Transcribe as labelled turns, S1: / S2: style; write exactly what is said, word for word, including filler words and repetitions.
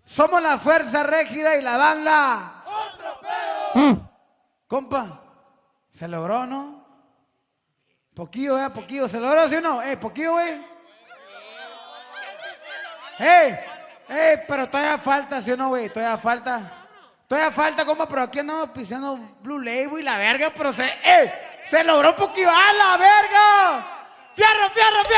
S1: Somos la Fuerza Régida y la banda.
S2: ¡Otro pedo!
S1: Compa, ¿se logró, no? Poquillo, eh, poquillo. ¿Se logró, sí o no? Eh, poquillo, güey. ¡Eh! ¡Eh! Pero todavía falta, ¿sí o no, güey? Todavía falta. Todavía falta, compa, pero aquí andamos pisando Blue Label y la verga, pero se... ¡Eh! ¡Se logró poquillo! ¡A la verga! ¡Fierro, fierro, fierro!